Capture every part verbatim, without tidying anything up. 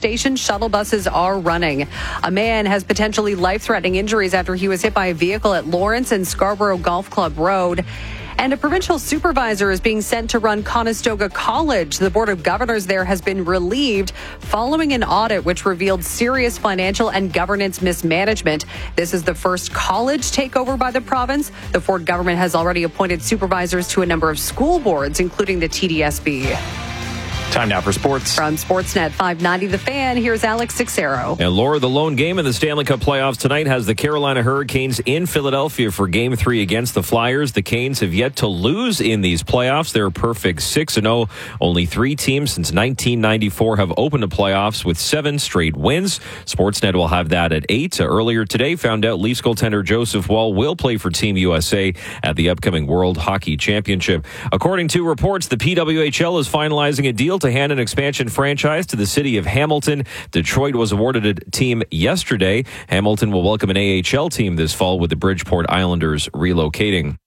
station, shuttle buses are running. A man has potentially life-threatening injuries after he was hit by a vehicle at Lawrence and Scarborough Golf Club Road. And a provincial supervisor is being sent to run Conestoga College. The Board of Governors there has been relieved following an audit which revealed serious financial and governance mismanagement. This is the first college takeover by the province. The Ford government has already appointed supervisors to a number of school boards, including the T D S B. Time now for sports. From Sportsnet five ninety The Fan, here's Alex Sixero. And Laura, the lone game in the Stanley Cup playoffs tonight has the Carolina Hurricanes in Philadelphia for Game three against the Flyers. The Canes have yet to lose in these playoffs. They're a perfect six and oh. Only three teams since nineteen ninety-four have opened the playoffs with seven straight wins. Sportsnet will have that at eight. Earlier today, found out Leafs goaltender Joseph Woll will play for Team U S A at the upcoming World Hockey Championship. According to reports, the P W H L is finalizing a deal to hand an expansion franchise to the city of Hamilton. Detroit was awarded a team yesterday. Hamilton will welcome an A H L team this fall, with the Bridgeport Islanders relocating.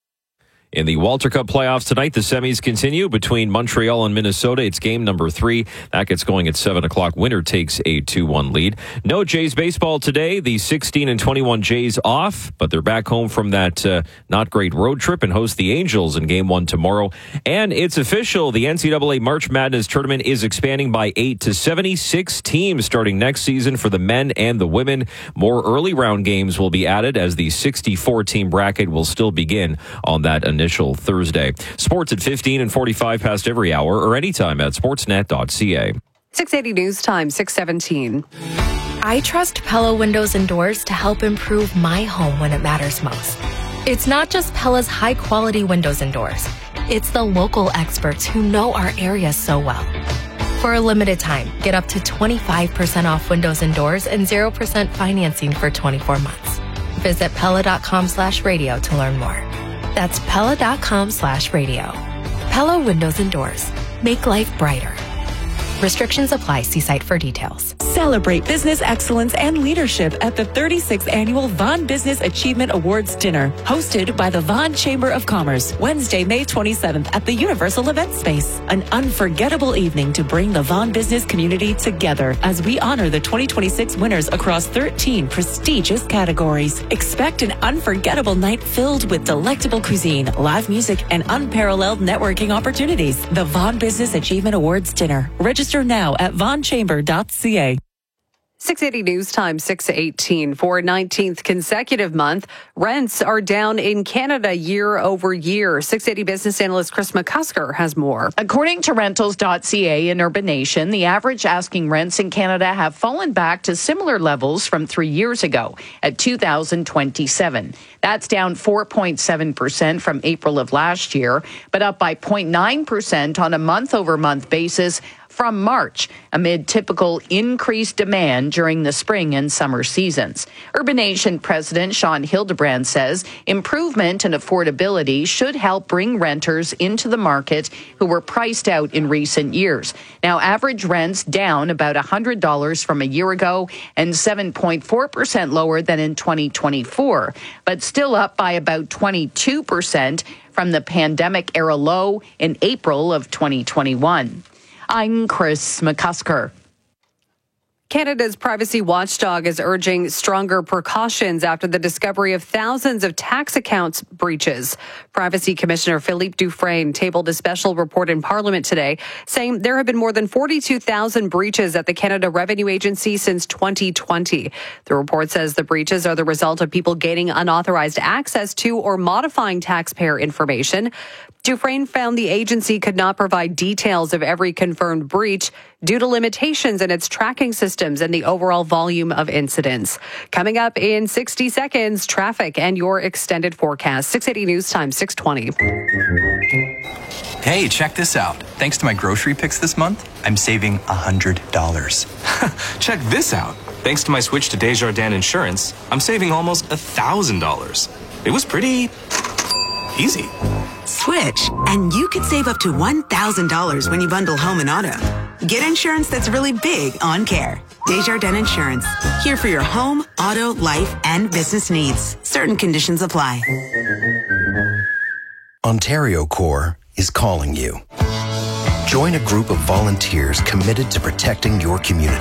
In the Walter Cup playoffs tonight, the semis continue between Montreal and Minnesota. It's game number three. That gets going at seven o'clock. Winner takes a two one lead. No Jays baseball today. The sixteen and twenty-one Jays off, but they're back home from that uh, not great road trip and host the Angels in game one tomorrow. And it's official. The N C double A March Madness tournament is expanding by eight to seventy-six teams starting next season for the men and the women. More early round games will be added as the sixty-four team bracket will still begin on that initial Initial Thursday. Sports at fifteen and forty-five past every hour or anytime at sportsnet dot c a. six eighty News Time, six seventeen. I trust Pella Windows and Doors to help improve my home when it matters most. It's not just Pella's high-quality windows and doors. It's the local experts who know our area so well. For a limited time, get up to twenty-five percent off windows and doors and zero percent financing for twenty-four months. Visit Pella dot com slash radio to learn more. That's Pella dot com slash radio. Pella Windows and Doors. Make life brighter. Restrictions apply. See site for details. Celebrate business excellence and leadership at the thirty-sixth Annual Vaughan Business Achievement Awards Dinner, hosted by the Vaughan Chamber of Commerce, Wednesday, May twenty-seventh at the Universal Event Space. An unforgettable evening to bring the Vaughan business community together as we honor the twenty twenty-six winners across thirteen prestigious categories. Expect an unforgettable night filled with delectable cuisine, live music, and unparalleled networking opportunities. The Vaughan Business Achievement Awards Dinner. Register now at vaughan chamber dot c a. six eighty News Time, six eighteen. For nineteenth consecutive month, rents are down in Canada year over year. six eighty business analyst Chris McCusker has more. According to rentals dot c a and Urban Nation, the average asking rents in Canada have fallen back to similar levels from three years ago at two thousand twenty-seven. That's down four point seven percent from April of last year, but up by zero point nine percent on a month-over-month basis from March, amid typical increased demand during the spring and summer seasons. Urban Nation President Sean Hildebrand says improvement in affordability should help bring renters into the market who were priced out in recent years. Now, average rents down about one hundred dollars from a year ago and seven point four percent lower than in twenty twenty-four, but still up by about twenty-two percent from the pandemic-era low in April of twenty twenty-one. I'm Chris McCusker. Canada's privacy watchdog is urging stronger precautions after the discovery of thousands of tax accounts breaches. Privacy Commissioner Philippe Dufresne tabled a special report in Parliament today, saying there have been more than forty-two thousand breaches at the Canada Revenue Agency since twenty twenty. The report says the breaches are the result of people gaining unauthorized access to or modifying taxpayer information. Dufresne found the agency could not provide details of every confirmed breach due to limitations in its tracking systems and the overall volume of incidents. Coming up in sixty seconds, traffic and your extended forecast. six eighty News Time, six twenty. Hey, check this out. Thanks to my grocery picks this month, I'm saving one hundred dollars. Check this out. Thanks to my switch to Desjardins Insurance, I'm saving almost one thousand dollars. It was pretty easy. Switch, and you could save up to one thousand dollars when you bundle home and auto. Get insurance that's really big on care. Desjardins Insurance. Here for your home, auto, life, and business needs. Certain conditions apply. Ontario Corps is calling you. Join a group of volunteers committed to protecting your community.